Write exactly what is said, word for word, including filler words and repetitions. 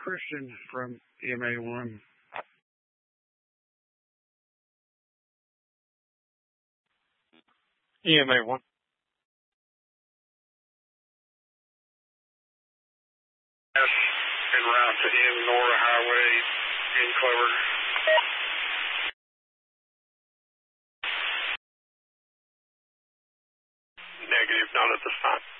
Christian from E M A one. E M A one. En route to N Nora Highway in Clover. Negative, not at this time.